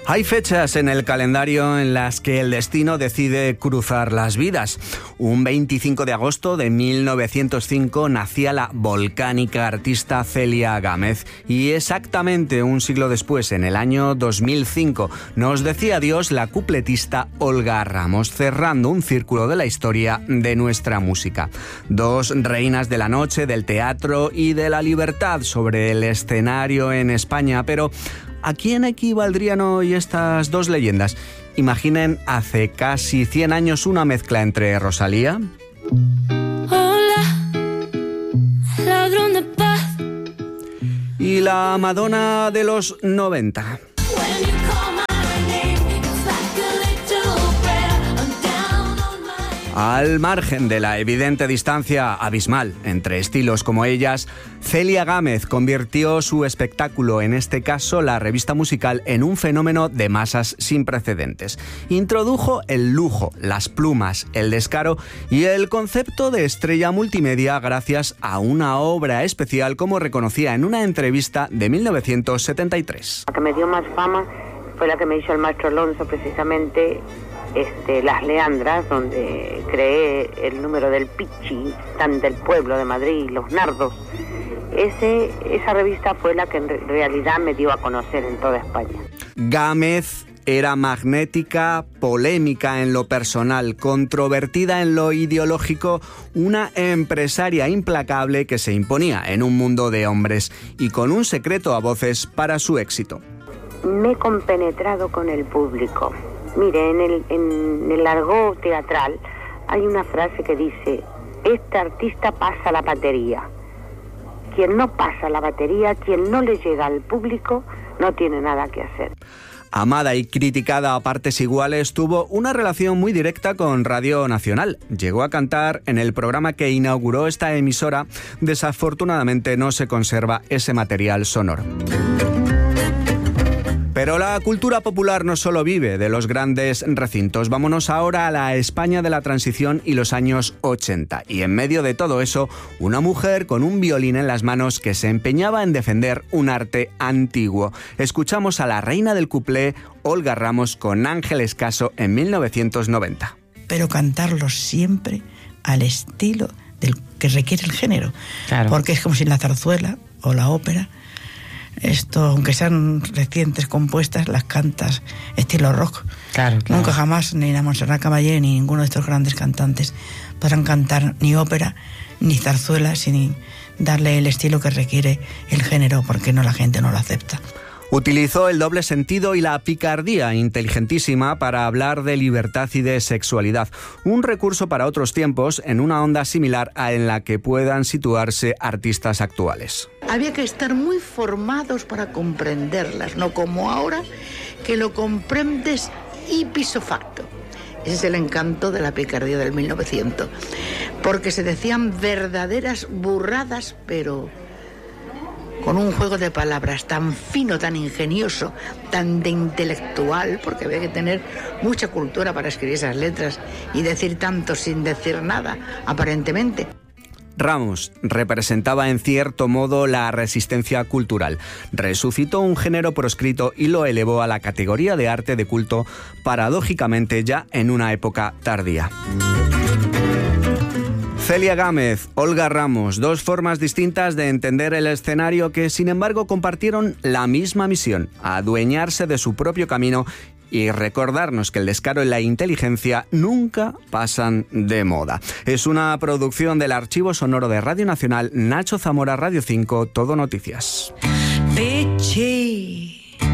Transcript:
Hay fechas en el calendario en las que el destino decide cruzar las vidas. Un 25 de agosto de 1905 nacía la volcánica artista Celia Gámez y exactamente un siglo después, en el año 2005, nos decía adiós la cupletista Olga Ramos, cerrando un círculo de la historia de nuestra música. Dos reinas de la noche, del teatro y de la libertad sobre el escenario en España, pero ¿a quién equivaldrían hoy estas dos leyendas? Imaginen hace casi 100 años una mezcla entre Rosalía... Hola, ladrón de paz. Y la Madonna de los 90. Al margen de la evidente distancia abismal entre estilos como ellas, Celia Gámez convirtió su espectáculo, en este caso la revista musical, en un fenómeno de masas sin precedentes. Introdujo el lujo, las plumas, el descaro y el concepto de estrella multimedia gracias a una obra especial, como reconocía en una entrevista de 1973. La que me dio más fama fue la que me hizo el maestro Alonso, precisamente Las Leandras, donde creé el número del Pichi, tan del pueblo de Madrid, Los Nardos. Esa revista fue la que en realidad me dio a conocer en toda España. Gámez era magnética, polémica en lo personal, controvertida en lo ideológico, una empresaria implacable que se imponía en un mundo de hombres y con un secreto a voces para su éxito. Me he compenetrado con el público. Mire, en el argot teatral hay una frase que dice: este artista pasa la batería. Quien no pasa la batería, quien no le llega al público, no tiene nada que hacer. Amada y criticada a partes iguales, tuvo una relación muy directa con Radio Nacional. Llegó a cantar en el programa que inauguró esta emisora. Desafortunadamente no se conserva ese material sonoro. Pero la cultura popular no solo vive de los grandes recintos. Vámonos ahora a la España de la transición y los años 80. Y en medio de todo eso, una mujer con un violín en las manos que se empeñaba en defender un arte antiguo. Escuchamos a la reina del cuplé, Olga Ramos, con Ángel Escaso en 1990. Pero cantarlo siempre al estilo del que requiere el género. Claro. Porque es como si la zarzuela o la ópera, esto, aunque sean recientes compuestas, las cantas estilo rock. Claro. Nunca jamás ni la Montserrat Caballé ni ninguno de estos grandes cantantes podrán cantar ni ópera ni zarzuela sin darle el estilo que requiere el género, porque no, la gente no lo acepta. Utilizó el doble sentido y la picardía inteligentísima para hablar de libertad y de sexualidad, un recurso para otros tiempos en una onda similar a en la que puedan situarse artistas actuales. Había que estar muy formados para comprenderlas, no como ahora, que lo comprendes ipso facto. Ese es el encanto de la picardía del 1900, porque se decían verdaderas burradas, pero con un juego de palabras tan fino, tan ingenioso, tan de intelectual, porque había que tener mucha cultura para escribir esas letras y decir tanto sin decir nada, aparentemente. Ramos representaba en cierto modo la resistencia cultural. Resucitó un género proscrito y lo elevó a la categoría de arte de culto, paradójicamente ya en una época tardía. Celia Gámez, Olga Ramos, dos formas distintas de entender el escenario que, sin embargo, compartieron la misma misión: adueñarse de su propio camino y recordarnos que el descaro y la inteligencia nunca pasan de moda. Es una producción del Archivo Sonoro de Radio Nacional, Nacho Zamora, Radio 5, Todo Noticias. Pichi.